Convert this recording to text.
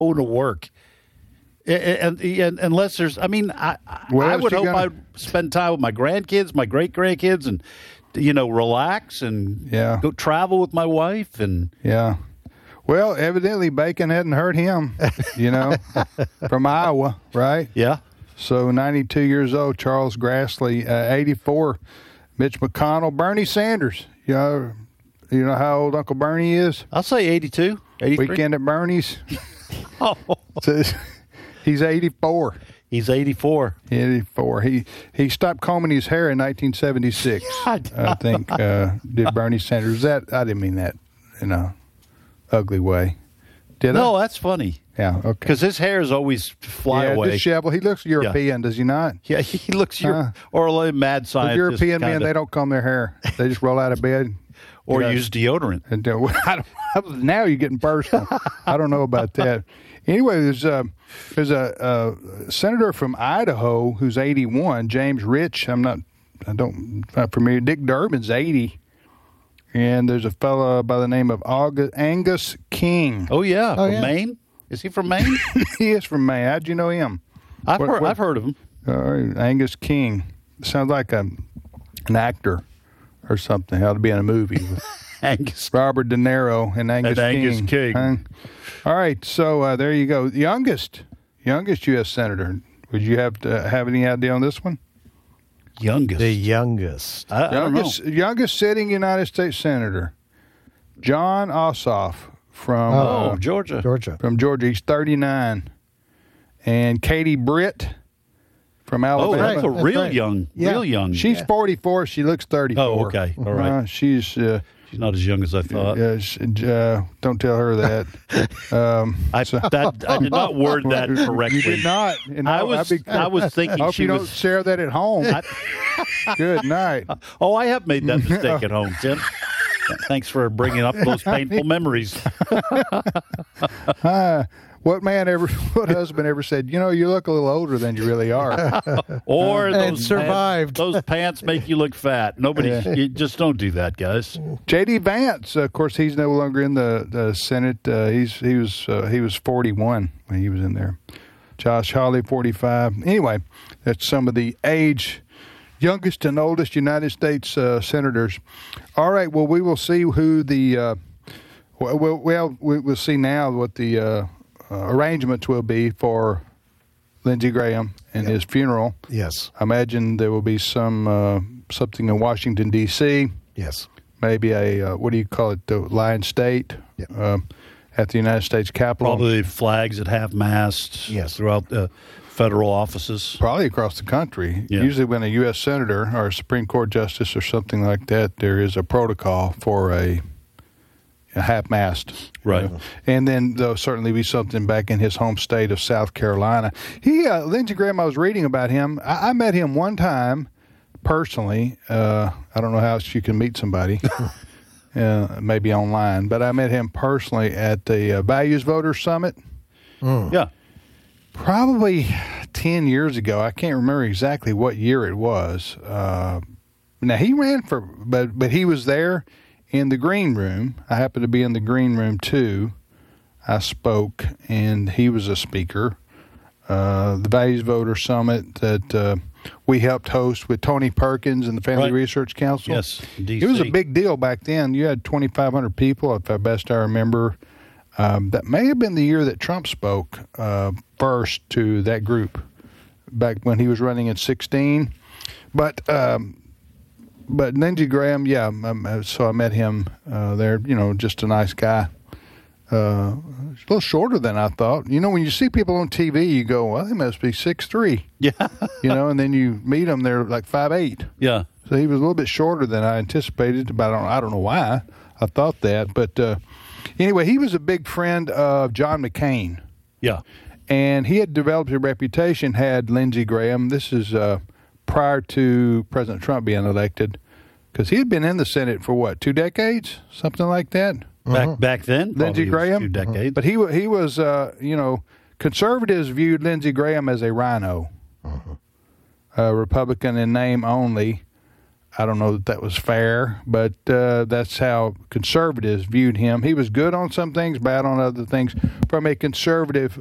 going to work. And unless there's, I mean, I would hope I'd spend time with my grandkids, my great-grandkids, and, relax and go travel with my wife. And Well, evidently bacon hadn't hurt him, from Iowa, right? Yeah. So 92 years old, Charles Grassley, 84, Mitch McConnell, Bernie Sanders. You know how old Uncle Bernie is? I'll say 82, 83. Weekend at Bernie's. Oh. So he's 84. He's 84. 84. He stopped combing his hair in 1976. I think did Bernie Sanders. I didn't mean that in a ugly way. Did I? No, that's funny. Yeah, okay. Because his hair is always fly away. Disheveled. He looks European, does he not? Yeah, he looks or a little mad scientist. European men, they don't comb their hair. They just roll out of bed. Or use deodorant. And now you're getting personal. I don't know about that. Anyway, there's a senator from Idaho who's 81, James Rich. I'm not familiar. Dick Durbin's 80. And there's a fellow by the name of Angus King. Oh, yeah. From Maine? Is he from Maine? He is from Maine. How'd you know him? I've heard of him. Angus King. Sounds like an actor or something. Ought to be in a movie with Angus. Robert De Niro and Angus King. All right, so there you go. Youngest U.S. Senator. Would you have any idea on this one? The youngest. I don't know. Youngest sitting United States Senator, John Ossoff from Georgia. From Georgia. He's 39. And Katie Britt from Alabama. Oh, that's real young. Real young. She's 44. She looks 34. Oh, okay. All right. She's not as young as I thought. Don't tell her that. I did not word that correctly. You did not. I was thinking I hope you don't share that at home. Good night. Oh, I have made that mistake at home, Tim. Thanks for bringing up those painful memories. What husband ever said, you look a little older than you really are? Or those survived. Those pants make you look fat. You just don't do that, guys. J.D. Vance, of course, he's no longer in the Senate. He was 41 when he was in there. Josh Hawley, 45. Anyway, that's some of the youngest and oldest United States senators. All right, well, we will see who the we'll see now what the arrangements will be for Lindsey Graham and his funeral. Yes. I imagine there will be something in Washington, D.C. Yes. Maybe what do you call it, the Lion State at the United States Capitol. Probably flags at half-mast throughout federal offices. Probably across the country. Yeah. Usually when a U.S. Senator or a Supreme Court Justice or something like that, there is a protocol for a half-mast. Right. And then there'll certainly be something back in his home state of South Carolina. Lindsey Graham, I was reading about him. I met him one time personally. I don't know how else you can meet somebody, maybe online, but I met him personally at the Values Voters Summit. Yeah. Probably 10 years ago. I can't remember exactly what year it was. Now, he ran but he was there in the green room. I happened to be in the green room, too. I spoke, and he was a speaker. The Values Voter Summit that we helped host with Tony Perkins and the Family Research Council. Yes, DC. It was a big deal back then. You had 2,500 people, if I remember. That may have been the year that Trump spoke first to that group, back when he was running in 2016. But Lindsey Graham, so I met him there, just a nice guy. A little shorter than I thought. When you see people on TV, you go, well, they must be 6'3". Yeah. And then you meet them, they're like 5'8". Yeah. So he was a little bit shorter than I anticipated, but I don't know why I thought that. But anyway, he was a big friend of John McCain. Yeah. And he had developed a reputation, had Lindsey Graham. This is prior to President Trump being elected, because he had been in the Senate for 2 decades, something like that. Back then, Lindsey Graham, 2 decades. But he was conservatives viewed Lindsey Graham as a rhino, a Republican in name only. I don't know that was fair, but that's how conservatives viewed him. He was good on some things, bad on other things. From a conservative